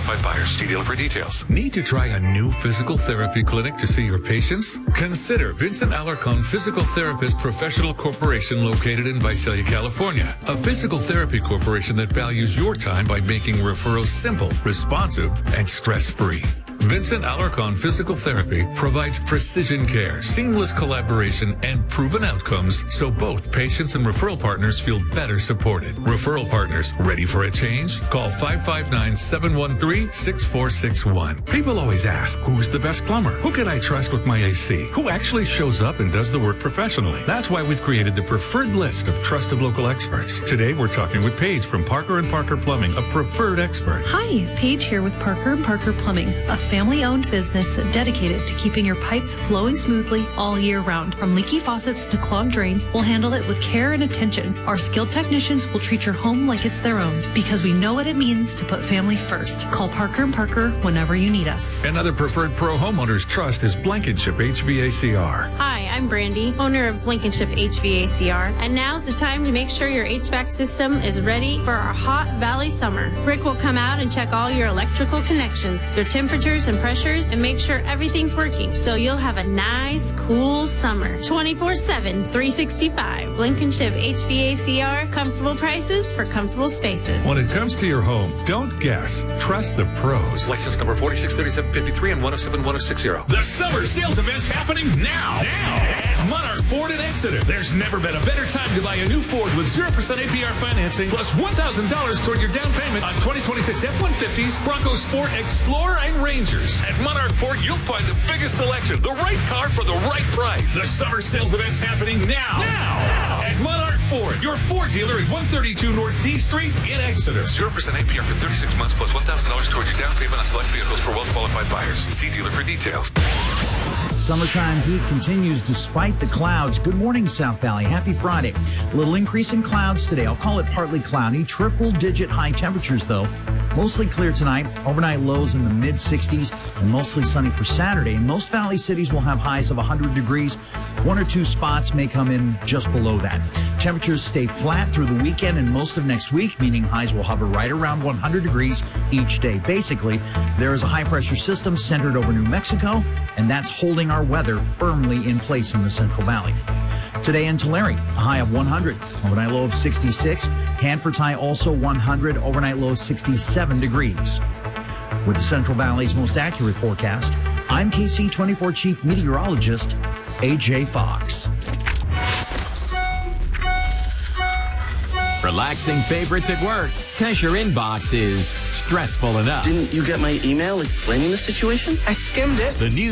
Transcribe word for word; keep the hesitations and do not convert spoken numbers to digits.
qualified buyers. See dealer for details. Need to try a new physical therapy clinic to see your patients? Consider Vincent Alarcon Physical Therapist Professional Corporation located in Visalia, California. A physical therapy corporation that values your time by making referrals simple, responsive, and stress-free. Vincent Alarcon Physical Therapy provides precision care, seamless collaboration, and proven outcomes so both patients and referral partners feel better supported. Referral partners, ready for a change? Call five five nine, seven one three, six four six one. People always ask, who's the best plumber? Who can I trust with my A C? Who actually shows up and does the work professionally? That's why we've created the preferred list of trusted local experts. Today, we're talking with Paige from Parker and Parker Plumbing, a preferred expert. Hi, Paige here with Parker and Parker Plumbing, a family-owned business dedicated to keeping your pipes flowing smoothly all year round. From leaky faucets to clogged drains, we'll handle it with care and attention. Our skilled technicians will treat your home like it's their own because we know what it means to put family first. Call Parker and Parker whenever you need us. Another preferred pro homeowners trust is Blankenship H V A C R. Hi, I'm Brandy, owner of Blankenship H V A C R, and now's the time to make sure your H V A C system is ready for our hot valley summer. Rick will come out and check all your electrical connections, your temperatures and pressures, and make sure everything's working so you'll have a nice, cool summer. twenty-four seven, three sixty-five. Blankenship H V A C R, comfortable prices for comfortable spaces. When it comes to your home, don't guess. Trust the pros. License number forty-six thirty-seven fifty-three and one oh seven one oh six zero. The summer sales event's happening now. Now at Monarch Ford in Exeter. There's never been a better time to buy a new Ford with zero percent A P R financing plus one thousand dollars toward your down payment on twenty twenty-six F one fifties, Bronco Sport, Explorer, and Rangers. At Monarch Ford, you'll find the biggest selection, the right car for the right price. The summer sales event's happening now. Now at Monarch Ford, your Ford dealer at one thirty-two North D Street in Exeter. zero percent A P R for thirty-six months plus one thousand dollars toward your down payment on select vehicles for well-qualified buyers. See dealer for details. Summertime heat continues despite the clouds. Good morning, South Valley. Happy Friday. A little increase in clouds today. I'll call it partly cloudy. Triple-digit high temperatures, though. Mostly clear tonight. Overnight lows in the mid sixties and mostly sunny for Saturday. Most valley cities will have highs of one hundred degrees. One or two spots may come in just below that. Temperatures stay flat through the weekend and most of next week, meaning highs will hover right around one hundred degrees each day. Basically, there is a high-pressure system centered over New Mexico, and that's holding our weather firmly in place in the Central Valley. Today in Tulare, a high of one hundred, overnight low of sixty-six. Hanford's high also one hundred, overnight low of sixty-seven degrees. With the Central Valley's most accurate forecast, I'm K C twenty-four Chief Meteorologist A J Fox. Relaxing favorites at work, because your inbox is stressful enough. Didn't you get my email explaining the situation? I skimmed it. The new